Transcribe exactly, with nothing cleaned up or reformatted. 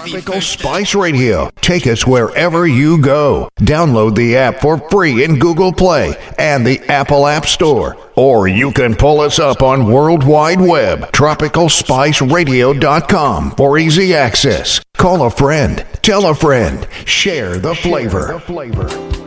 Tropical Spice Radio. Take us wherever you go. Download the app for free in Google Play and the Apple App Store. Or you can pull us up on World Wide Web, tropical spice radio dot com for easy access. Call a friend, tell a friend, share the flavor.